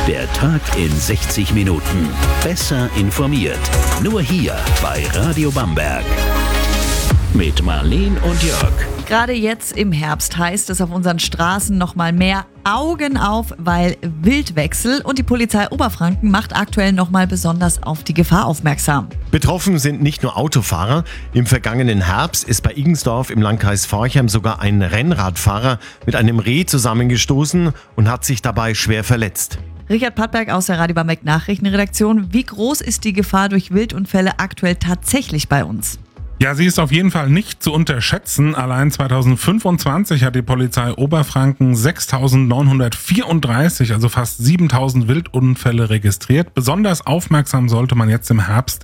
Der Tag in 60 Minuten. Besser informiert. Nur hier bei Radio Bamberg. Mit Marleen und Jörg. Gerade jetzt im Herbst heißt es auf unseren Straßen nochmal mehr Augen auf, weil Wildwechsel, und die Polizei Oberfranken macht aktuell nochmal besonders auf die Gefahr aufmerksam. Betroffen sind nicht nur Autofahrer. Im vergangenen Herbst ist bei Igensdorf im Landkreis Forchheim sogar ein Rennradfahrer mit einem Reh zusammengestoßen und hat sich dabei schwer verletzt. Richard Pattberg aus der Radio Bamberg Nachrichtenredaktion. Wie groß ist die Gefahr durch Wildunfälle aktuell tatsächlich bei uns? Ja, sie ist auf jeden Fall nicht zu unterschätzen. Allein 2025 hat die Polizei Oberfranken 6.934, also fast 7.000 Wildunfälle registriert. Besonders aufmerksam sollte man jetzt im Herbst